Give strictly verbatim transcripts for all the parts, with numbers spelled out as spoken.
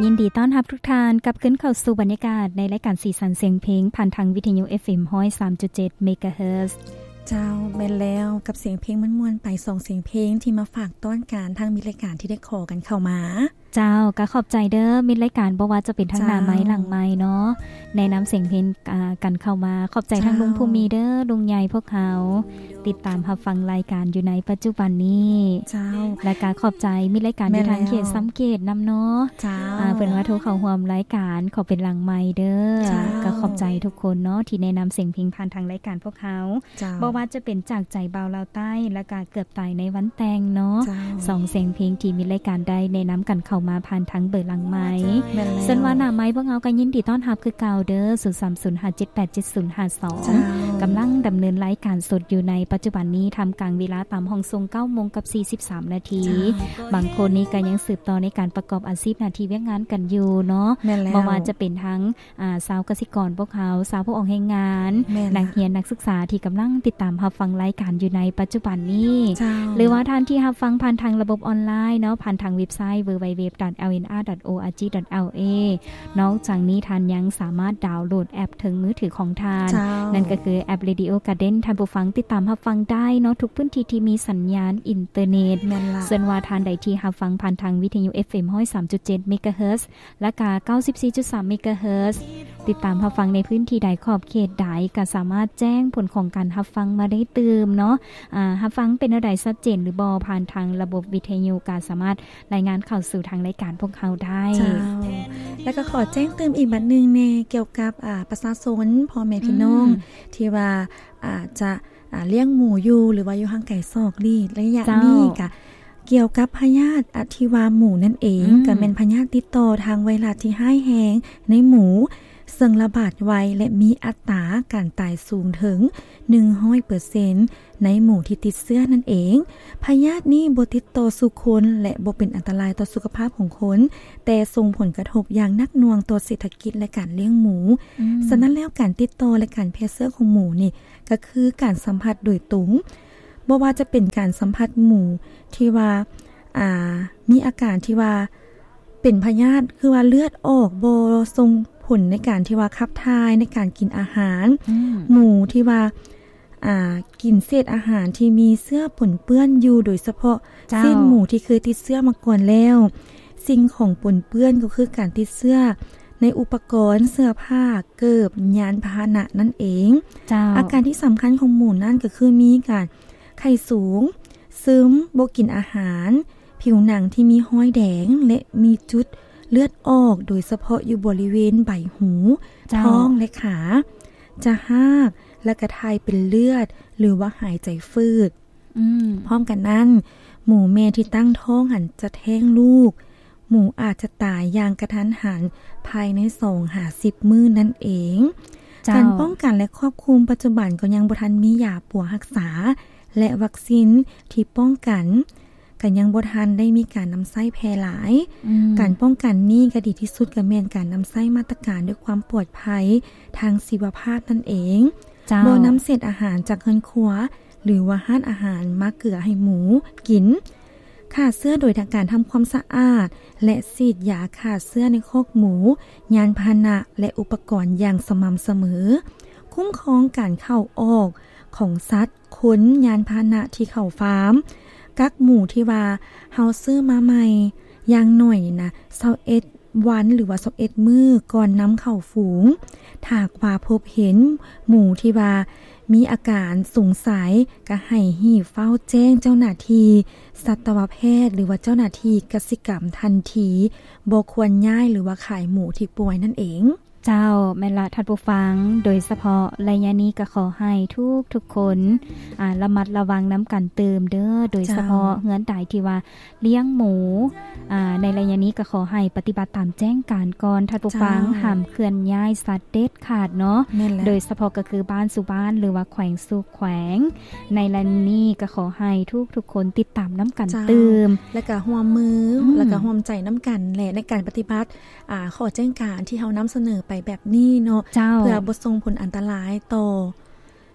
ยินดีต้อนรับทุกท่านกลับขึ้นเข้าสู่บรรยากาศในรายการสีสันเสียงเพลงผ่านทางวิทยุ เอฟ เอ็ม หนึ่งศูนย์สามจุดเจ็ด เมกะเฮิรตซ์เจ้าแม่นแล้วกับเสียงเพลงม่วนๆไปสองเสียงเพลงที่มาฝากต้อนการทางมิตรรายการที่ได้ขอกันเข้ามาเจ้าก็ขอบใจเด้อมิตรรายการบ่ว่าจะเป็นทางหน้าไม้หลังไม้เนาะในน้ำเสียงเพลงกันเข้ามาขอบใจทางลุงภูมิเด้อลุงใหญ่พวกเขาติดตามรับฟังรายการอยู่ในปัจจุบันนี้เจ้าและก็ขอบใจมิตรรายการอยู่ทางเขตสังเกตนำเนาะเจ้าเพิ่นว่าโทรเข้าร่วมรายการขอเป็นหลังไม้เด้อก็ขอบใจทุกคนเนาะที่แนะนำเสียงเพลงผ่านทางรายการพวกเขาบ่ว่าจะเป็นจากใจเบาลาวใต้และก็เกือบตายในวันแตงเนาะสองเสียงเพลงที่มีรายการได้แนะนำกันเข้ามาผ่านทางเบอร์หลังไม้ส่วนว่าหน้าไม้พวกเฮาก็ยินดีต้อนรับคือเก่าเด้อศูนย์ สาม ศูนย์ ห้า เจ็ด แปด เจ็ด ศูนย์ ห้า สองกำลังดำเนินรายการสดอยู่ในปัจจุบันนี้ทำกลางเวลาตามห้องทรง เก้าโมงกับสี่สิบสามนาทีบางคนนี่ก็ยังสืบต่อในการประกอบอาชีพหน้าที่เวียกงานกันอยู่เนาะบ่ว่าจะเป็นทั้งอ่าสาวเกษตรกรพวกเขาสาวผู้ออกแรงงานนักเรียนนักศึกษาที่กำลังติดตามรับฟังรายการอยู่ในปัจจุบันนี้หรือว่าท่านที่รับฟังผ่านทางระบบออนไลน์เนาะผ่านทางเว็บไซต์ ดับเบิลยู ดับเบิลยู ดับเบิลยู ดอท แอล เอ็น อาร์ ดอท โอ อาร์ จี ดอท แอล เอ นอกจากนี้ท่านยังสามารถดาวน์โหลดแอปถึงมือถือของท่านนั่นก็คือแอป Radio Garden ท่านผู้ฟังติดตามรับฟังได้เนาะทุกพื้นที่ที่มีสัญญาณอินเทอร์เน็ตส่วนว่าท่านใดที่รับฟังผ่านทางวิทยุ เอฟ เอ็ม หนึ่งศูนย์สามจุดเจ็ด เมกะเฮิรตซ์และก็ เก้าสิบสี่จุดสาม เมกะเฮิรตซ์ติดตามรับฟังในพื้นที่ใดขอบเขตใดก็สามารถแจ้งผลของการรับฟังมาได้เติมเนาะอ่ารับฟังเป็นอะไรชัดเจนหรือบ่ผ่านทางระบบวิทยุก็สามารถรายงานเข้าสู่ทางรายการพวกเขาได้แล้วก็ขอแจ้งเติมอีกบัดนึงในเกี่ยวกับอ่าประชาชนพ่อแม่พี่น้องที่ว่าอาจจะอ่าเลี้ยงหมูอยู่หรือว่าอยู่ห่างไกลซอกลีดระยะนี้ก็เกี่ยวกับพยาธิอธิวาหมูนั่นเองก็เป็นพยาธิติดต่อทางไวรัสที่ร้ายแรงในหมูซึ่งระบาดไวและมีอัตราการตายสูงถึง หนึ่งร้อยเปอร์เซ็นต์ ในหมู่ที่ติดเชื้อนั่นเองพยาธินี้บ่ติดต่อสู่คนและบ่เป็นอันตรายต่อสุขภาพของคนแต่ส่งผลกระทบอย่างหนักหน่วงต่อเศรษฐกิจและการเลี้ยงหมูฉะนั้นแล้วการติดต่อและการแพร่เชื้อของหมูนี่ก็คือการสัมผัสโดยตรงบ่ว่าจะเป็นการสัมผัสหมูที่ว่าอ่ามีอาการที่ว่าเป็นพยาธิคือว่าเลือดออกบ่ส่งผลในการที่ว่าขับถ่ายในการกินอาหารหมูที่ว่าอ่ากินเศษอาหารที่มีเสื้อปนเปื้อนอยู่โดยเฉพาะเส้นหมูที่เคยติดเสื้อมาก่อนแล้วสิ่งของปนเปื้อนก็คือการติดเสื้อในอุปกรณ์เสื้อผ้าเกิบยานพาหนะนั่นเองอาการที่สำคัญของหมูนั่นก็คือมีการไข้สูงซึมบ่กินอาหารผิวหนังที่มีห้อยแดงและมีจุดเลือดออกโดยเฉพาะอยู่บริเวณใบหูท้องและขาจะหากและกระทายเป็นเลือดหรือว่าหายใจฟืดพร้อมกันนั้นหมูแม่ที่ตั้งท้องหันจะแท้งลูกหมูอาจจะตายอย่างกระทันหันภายในสองถึงสิบมื้อนั่นเองการป้องกันและครอบคลุมปัจจุบันก็ยังบ่ทันมียาปัวรักษาและวัคซีนที่ป้องกันก็ยังบ่ทันได้มีการนำไส้แพร่หลายการป้องกันนี้ก็ดีที่สุดก็แม่นการนำไส้มาตรการด้วยความปลอดภัยทางชีวภาพนั่นเองบ่นำเศษอาหารจากเฮือนครัวหรือว่าร้านอาหารมาเกลือให้หมูกินฆ่าเชื้อโดยทางการทำความสะอาดและฉีดยาฆ่าเชื้อในคอกหมูยานพาหนะและอุปกรณ์อย่างสม่ำเสมอคุ้มครองการเข้าออกของสัตว์ขนยานพาหนะที่เข้าฟาร์มกักหมูที่ว่าเฮาซื้อมาใหม่อย่างหน่อยนะยี่สิบเอ็ดวันหรือว่ายี่สิบเอ็ดมื้อก่อนนำเข้าฝูงถ้าว่าพบเห็นหมูที่ว่ามีอาการสงสัยก็ให้รีบเฝ้าแจ้งเจ้าหน้าที่สัตวแพทย์หรือว่าเจ้าหน้าที่กสิกรรมทันทีบ่ควรย้ายหรือว่าขายหมูที่ป่วยนั่นเองเจ้าแม่ละท่านผู้ฟังโดยเฉพาะระยะนี้ก็ขอให้ทุกทุกคนอ่าระมัดระวังน้ำกันเติมเด้อโดยเฉพาะเฮือนใดที่ว่าเลี้ยงหมูอ่าในระยะนี้ก็ขอให้ปฏิบัติตามแจ้งการก่อนท่านผู้ฟังห้ามเคลื่อนย้ายสัตว์เด็ดขาดเนาะโดยเฉพาะก็คือบ้านสู่บ้านหรือว่าแขวงสู่แขวงในระยะนี้ก็ขอให้ทุกทุกคนติดตามน้ำกันเติมแล้วก็ร่วมมือแล้วก็ร่วมใจน้ำกันแหละในการปฏิบัติอ่าขอแจ้งการที่เฮานำเสนอไปแบบนี้เนาะเพื่อบ่ส่งผลอันตรายต่อ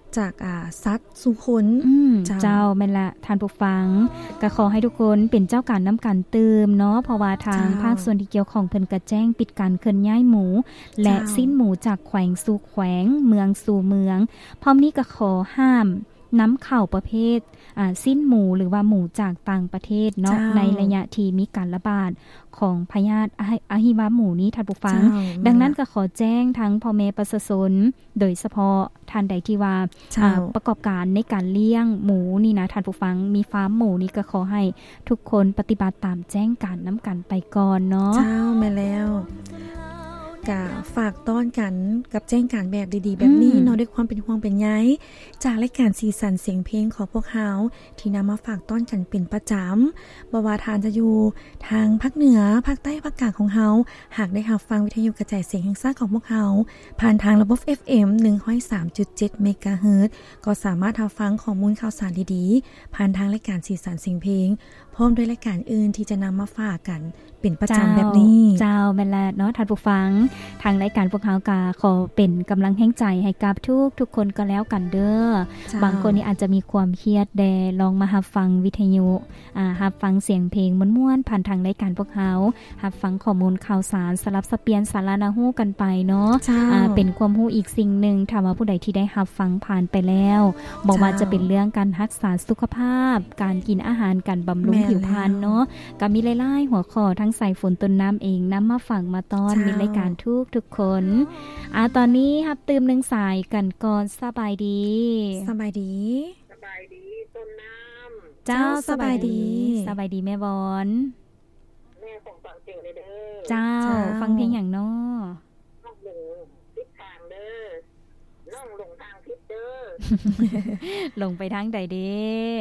จากอ่าสัตว์สู่คนเจ้าเจ้าแม่นละท่านผู้ฟังก็ขอให้ทุกคนเป็นเจ้าการนำกันตื่มเนาะเพราะว่าทางภาคส่วนที่เกี่ยวของเพิ่นก็แจ้งปิดการเคลื่อนย้ายหมูและสิ้นหมูจากแขวงสู่แขวงเมืองสู่เมืองพร้อมนี้ก็ขอห้ามน้ำเข้าประเภทอ่าสิ้นหมูหรือว่าหมูจากต่างประเทศเนาะในระยะที่มีการระบาดของพยาธิอหิวาหมูนี้ท่านผู้ฟังดังนั้นก็ขอแจ้งทั้งพ่อแม่ประชาชนโดยเฉพาะท่านใดที่ว่าประกอบการในการเลี้ยงหมูนี่นะท่านผู้ฟังมีฟาร์มหมูนี่ก็ขอให้ทุกคนปฏิบัติตามแจ้งการน้ำกันไปก่อนเนาะเจ้าแม่แล้วกะฝากต้อนกันกับแจ้งการแบบดีๆแบบนี้เนาะด้วยความเป็นห่วงเป็นใยจากรายการสีสันเสียงเพลงของพวกเฮาที่นำมาฝากต้อนกันเป็นประจำบ่ว่าทานจะอยู่ทางภาคเหนือภาคใต้ภาคกลางของเฮาหากได้รับฟังวิทยุกระจายเสียงแห่งชาติของพวกเฮาผ่านทางระบบ เอฟ เอ็ม หนึ่งร้อยสามจุดเจ็ด เมกะเฮิรตซ์ก็สามารถรับฟังข้อมูลข่าวสารดีๆผ่านทางรายการสีสันเสียงเพลงพร้อมด้วยรายการอื่นที่จะนำมาฝากกันเป็นประจำแบบนี้เจ้าแม่นแล้วเนาะท่านผู้ฟังทางรายการพวกเฮาก็ขอเป็นกำลังแห่งใจให้กับทุกทุกคนก็แล้วกันเด้อบางคนนี่อาจจะมีความเครียดแดลองมารับฟังวิทยุอ่ารับฟังเสียงเพลงม่วนๆผ่านทางรายการพวกเฮารับฟังข้อมูลข่าวสารสลับสับเปลี่ยนสาระนาฮู้กันไปเนาะอ่าเป็นความรู้อีกสิ่งนึงถ้าว่าผู้ใดที่ได้รับฟังผ่านไปแล้วบอกว่าจะเป็นเรื่องการรักษาสุขภาพการกินอาหารการบำรุงผิวพรรณเนาะก็มีหลายๆหัวข้อทั้งใส่ฝนต้นน้ำเองนำมาฝากมาต้อนมีรายการทุกทุกคนอ่าตอนนี้รับตื่มหนึ่งสายกันก่อนสบายดีสบายดีสบายดีต้นน้ำเจ้าสบายดีสบายดีแม่บอนแม่ของฟังเพลงเลยเด้อเจ้าฟังเพลงอย่างน้อน้องหลงทิศทางเด้อน้องหลงทางทิศเด้อลงไปทางใดเด้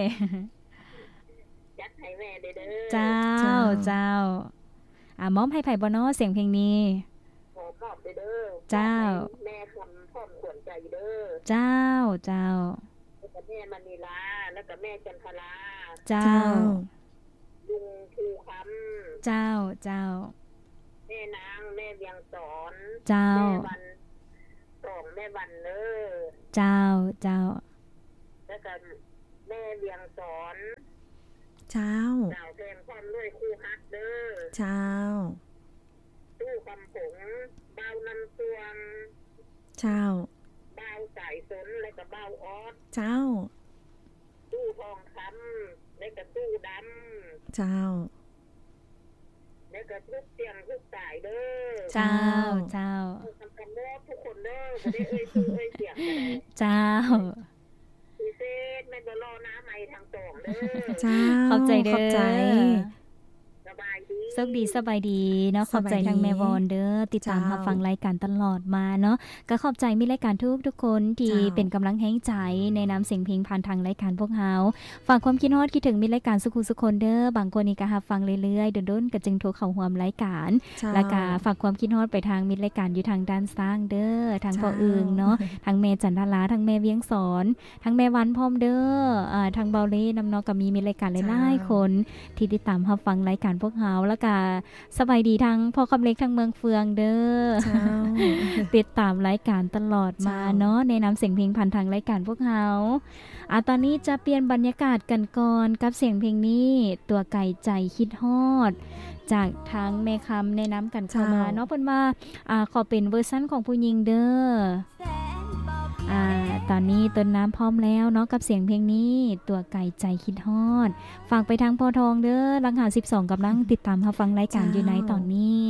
ยัดให้แม่เด้อเจ้าเจ้าอ่ามอบให้ไผบ่น้อเสียงเพลงนี้ขอมอบเด้อเจ้าแม่คำพร้อมขวัญใจเด้อเจ้าเจ้าแล้วก็แม่มณีลาแล้วก็แม่จันทราเจ้าลุงภูคำเจ้าเจ้าแม่นางแม่เวียงสอนเจ้าแม่วันสองแม่วันเด้อเจ้าเจ้าแล้วก็แม่เวียงสอนเจ้าดาวแทนความด้วยคู่ฮักเด้อเจ้าตู้คำผงเบาน้ำตวงเจ้าเบาสายสนและก็เบาออดเจ้าตู้ทองคำและก็ตู้ดำเจ้าและก็ทุกเตียงทุกสายเด้อเจ้าเจ้าทำกันเด้อทุกคนเด้อบ่ได้เอ่ยชื่อเอ่ยเสียงกันเจ้าพิเศษแม่บ่รอน้าใหม่ทางตองเด้อเจ้าขอบใจเด้อขอบใจสบายดีโชคดีสบายดีเนาะขอบใจทางแม่วอนเด้อติดตามรับฟังรายการตลอดมาเนาะก็ขอบใจมีรายการทุกทุกคนที่เป็นกำลังแห่งใจในนามเสียงเพลงผ่านทางรายการพวกเฮาฝากความคิดฮอดคิดถึงมีรายการสุขุสุคนเด้อบางคนนี่ก็รับฟังเรื่อยๆโดนๆก็จึงโทรเข้าร่วมรายการแล้วก็ฝากความคิดฮอดไปทางมีรายการอยู่ทางด้านซ้างเด้อทางพ่ออึงเนาะทางแม่จันทราทางแม่เวียงสอนทางแม่วันพร้อมเด้ออ่าทางเบาเล่นำเนาะก็มีมีรายการหลายๆคนที่ติดตามรับฟังรายการพวกเฮาแล้วก็สบายดีทั้งพ่อคำเล็กทั้งเมืองเฟืองเด้อติดตามรายการตลอดมาเนาะในนามเสียงเพลงผ่านทางรายการพวกเฮาอ่ะตอนนี้จะเปลี่ยนบรรยากาศกันก่อนกับเสียงเพลงนี้ตัวไก่ใจคิดฮอดจากทางแม่คำในน้ำกันเข้ามาเนาะเพิ่นว่าอ่าขอเป็นเวอร์ชั่นของผู้หญิงเด้ออ่าตอนนี้ต้นน้ำพร้อมแล้วเนาะกับเสียงเพลงนี้ตัวไก่ใจคิดฮอดฝากไปทางพ่อทองเด้อลังหาสิบสองกำลังติดตามรับฟังรายการอยู่ในตอนนี้